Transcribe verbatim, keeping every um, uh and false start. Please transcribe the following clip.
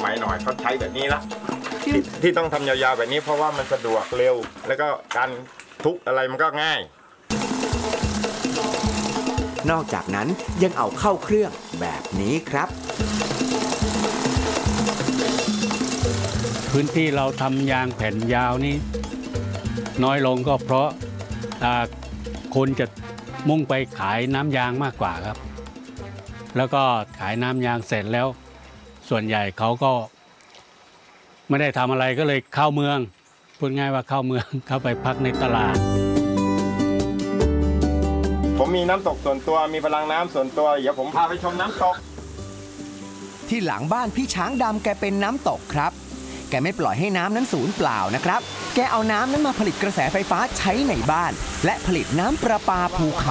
มัยหน่อยเขาใช้แบบนี้ละทที่ต้องทำยาวๆแบบนี้เพราะว่ามันสะดวกเร็วแล้วก็การทุบอะไรมันก็ง่ายนอกจากนั้นยังเอาเข้าเครื่องแบบนี้ครับพื้นที่เราทำยางแผ่นยาวนี่น้อยลงก็เพราะคนจะมุ่งไปขายน้ำยางมากกว่าครับแล้วก็ขายน้ำยางเสร็จแล้วส่วนใหญ่เขาก็ไม่ได้ทำอะไรก็เลยเข้าเมืองพูดง่ายว่าเข้าเมืองเข้าไปพักในตลาดผมมีน้ำตกส่วนตัวมีพลังน้ำส่วนตัวเดี๋ยวผมพาไปชมน้ำตกที่หลังบ้านพี่ช้างดำแกเป็นน้ำตกครับแกไม่ปล่อยให้น้ำนั้นสูญเปล่านะครับแกเอาน้ำนั้นมาผลิตกระแสไฟฟ้าใช้ในบ้านและผลิตน้ำประปาภูเขา